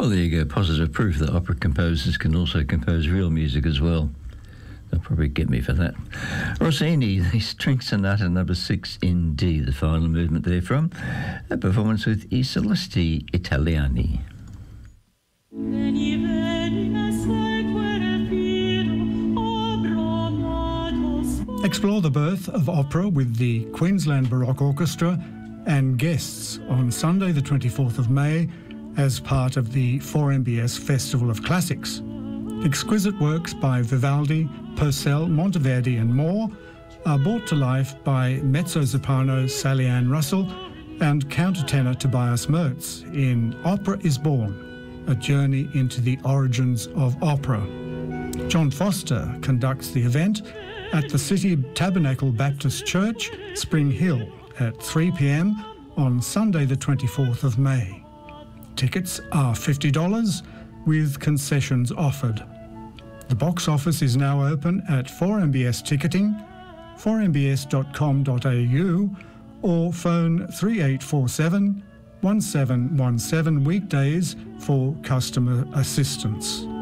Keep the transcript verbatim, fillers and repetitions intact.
Well, there you go. Positive proof that opera composers can also compose real music as well. They'll probably get me for that. Rossini, the String Sonata number six in D, the final movement there from a performance with I Solisti Italiani. Explore the birth of opera with the Queensland Baroque Orchestra and guests on Sunday the twenty-fourth of May as part of the four M B S Festival of Classics. Exquisite works by Vivaldi, Purcell, Monteverdi and more are brought to life by mezzo-soprano Sally Ann Russell and countertenor Tobias Mertz in Opera is Born, a journey into the origins of opera. John Foster conducts the event at the City Tabernacle Baptist Church, Spring Hill, at three p m on Sunday the twenty-fourth of May. Tickets are fifty dollars with concessions offered. The box office is now open at four M B S Ticketing, four m b s dot com dot a u or phone three eight four seven, one seven one seven weekdays for customer assistance.